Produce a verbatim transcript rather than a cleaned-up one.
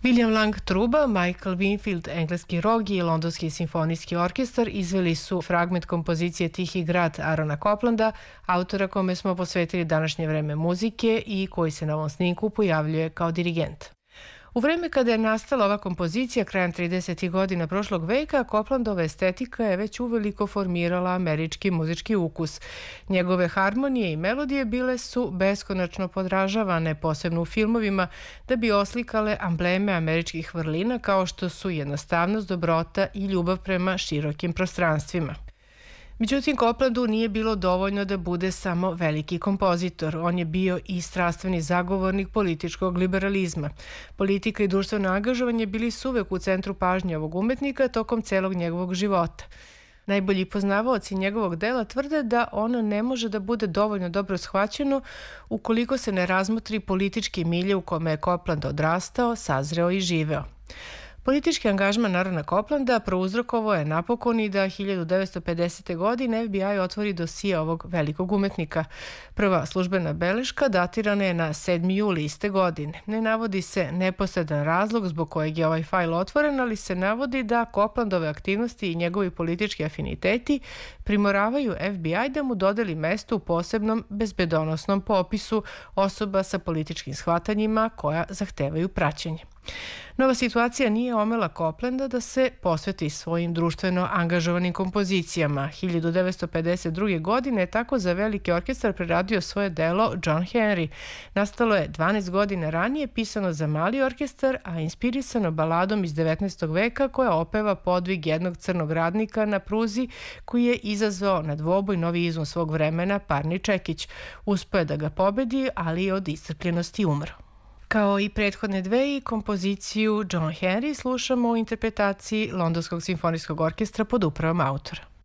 William Lang truba, Michael Winfield engleski rog i Londonski simfonijski orkestar izveli su fragment kompozicije Tihi grad Aarona Coplanda, autora kome smo posvetili današnje vreme muzike i koji se na ovom snimku pojavljuje kao dirigent. U vreme kada je nastala ova kompozicija krajem tridesetih godina prošlog veka, Coplandova estetika je već uveliko formirala američki muzički ukus. Njegove harmonije i melodije bile su beskonačno podražavane, posebno u filmovima, da bi oslikale ambleme američkih vrlina kao što su jednostavnost, dobrota i ljubav prema širokim prostranstvima. Međutim, Coplandu nije bilo dovoljno da bude samo veliki kompozitor. On je bio i strastveni zagovornik političkog liberalizma. Politika i društveno angažovanje bili su uvek u centru pažnje ovog umetnika tokom celog njegovog života. Najbolji poznavaoci njegovog dela tvrde da ono ne može da bude dovoljno dobro shvaćeno ukoliko se ne razmotri politički milje u kome je Copland odrastao, sazreo i živeo. Politički angažman Aarona Coplanda prouzrokovao je napokon i da hiljadu devetsto pedesete. godine F B I otvori dosije ovog velikog umetnika. Prva službena beleška datirana je na sedmi juli iste godine. Ne navodi se neposredan razlog zbog kojeg je ovaj fajl otvoren, ali se navodi da Coplandove aktivnosti i njegovi politički afiniteti primoravaju F B I da mu dodeli mesto u posebnom bezbedonosnom popisu osoba sa političkim shvatanjima koja zahtevaju praćenje. Nova situacija nije omela Coplanda da se posveti svojim društveno angažovanim kompozicijama. hiljadu devetsto pedeset druge. godine je tako za veliki orkestar preradio svoje delo John Henry. Nastalo je dvanaest godina ranije, pisano za mali orkestar, a inspirisano baladom iz devetnaestog. veka koja opeva podvig jednog crnog radnika na pruzi koji je izazvao na dvoboj novi izum svog vremena parni čekić. Uspeo je da ga pobedi, ali od iscrpljenosti umro. Kao i prethodne dve i kompoziciju John Henry slušamo u interpretaciji Londonskog simfonijskog orkestra pod upravom autora.